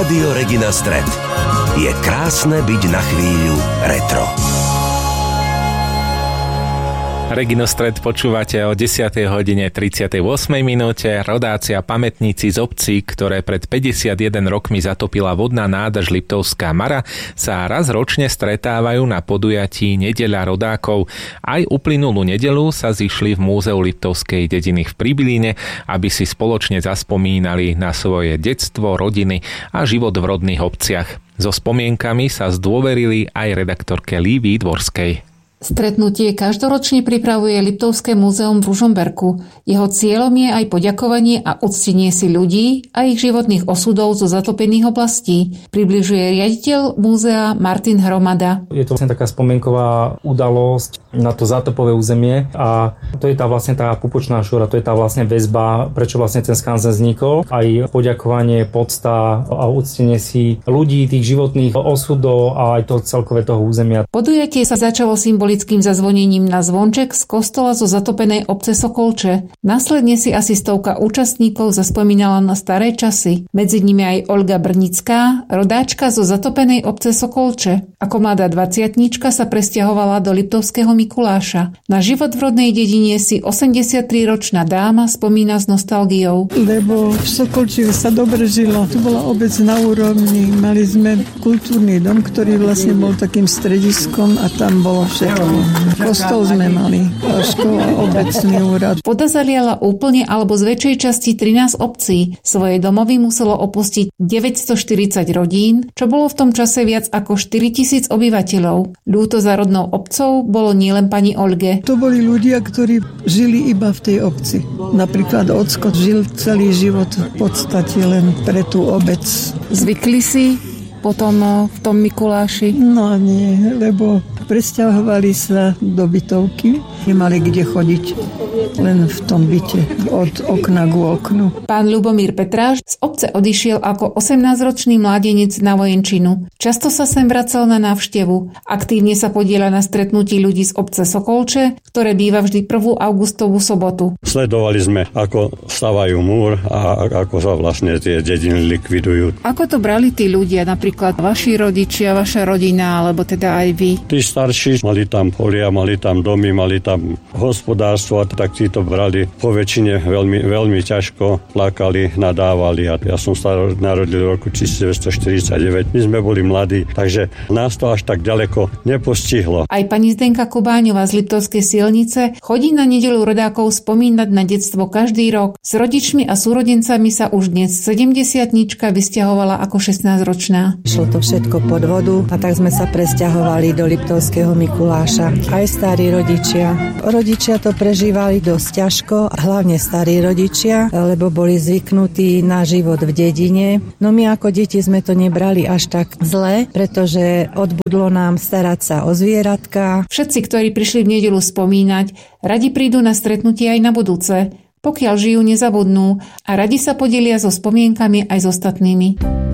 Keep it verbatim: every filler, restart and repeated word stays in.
Rádio Regina Stret. Je krásne byť na chvíľu retro. Regina Stret počúvate o desiatej hodine tridsiatej ôsmej minúte. Rodáci a pamätníci z obcí, ktoré pred päťdesiatjeden rokmi zatopila vodná nádrž Liptovská Mara, sa raz ročne stretávajú na podujatí Nedeľa rodákov. Aj uplynulú nedeľu sa zišli v Múzeu Liptovskej dediny v Pribiline, aby si spoločne zaspomínali na svoje detstvo, rodiny a život v rodných obciach. So spomienkami sa zdôverili aj redaktorke Lívii Dvorskej. Stretnutie každoročne pripravuje Liptovské múzeum v Ružomberku. Jeho cieľom je aj poďakovanie a uctenie si ľudí a ich životných osudov zo zatopených oblastí, približuje riaditeľ múzea Martin Hromada. Je to vlastne taká spomienková udalosť na to zatopové územie a to je tá vlastne tá pupočná šúra, to je tá vlastne väzba, prečo vlastne ten skanzen vznikol. Aj poďakovanie, podsta a uctenie si ľudí, tých životných osudov a aj to celkové toho územia. Podujatie sa začalo symbolickým zazvonením na zvonček z kostola zo zatopenej obce Sokolče. Následne si asi stovka účastníkov zaspomínala na staré časy. Medzi nimi aj Olga Brnická, rodáčka zo zatopenej obce Sokolče. Ako mladá dvadsiatnička sa presťahovala do Liptovského Mikuláša. Na život v rodnej dedine si osemdesiatriročná dáma spomína s nostalgiou. Lebo v Sokolči sa dobre žilo. Tu bola obec na úrovni. Mali sme kultúrny dom, ktorý vlastne bol takým strediskom a tam bolo všetko. Kostol sme mali, škola, obecný úrad. Voda zaliala úplne alebo z väčšej časti trinásť obcí. Svoje domovy muselo opustiť deväťstoštyridsať rodín, čo bolo v tom čase viac ako štyritisíc obyvateľov. Ľúto za rodnou obcou bolo nielen pani Olge. To boli ľudia, ktorí žili iba v tej obci. Napríklad ocko žil celý život v podstate len pre tú obec. Zvykli si potom v tom Mikuláši? No nie, lebo presťahovali sa do bytovky, nemali kde chodiť, len v tom byte, od okna k oknu. Pán Ľubomír Petráš z obce odišiel ako osemnásťročný mládenec na vojenčinu. Často sa sem vracal na návštevu. Aktívne sa podieľa na stretnutí ľudí z obce Sokolče, ktoré býva vždy prvú augustovú sobotu. Sledovali sme, ako stavajú múr a ako sa vlastne tie dediny likvidujú. Ako to brali tí ľudia, napríklad vaši rodičia, vaša rodina, alebo teda aj vy? Tí starší mali tam polia, mali tam domy, mali tam hospodárstvo, tak tí to brali po väčšine veľmi, veľmi ťažko, plakali, nadávali. A ja som sa narodil v roku devätnásťstoštyridsaťdeväť. My sme boli mladí, takže nás to až tak ďaleko nepostihlo. Aj pani Zdenka Kubáňová z Liptovskej Sielnice chodí na nedeľu rodákov spomínať na detstvo každý rok. S rodičmi a súrodencami sa už dnes sedemdesiatnička vysťahovala ako šestnásťročná. Šlo to všetko pod vodu a tak sme sa presťahovali do Liptovského Mikuláša. Aj starí rodičia. Rodičia to prežívali dosť ťažko, hlavne starí rodičia, lebo boli zvyknutí na život v dedine. No my ako deti sme to nebrali až tak zle, pretože odbudlo nám starať sa o zvieratka. Všetci, ktorí prišli v nedeľu spomínať, radi prídu na stretnutie aj na budúce. Pokiaľ žijú, nezabudnú a radi sa podelia so spomienkami aj s ostatnými.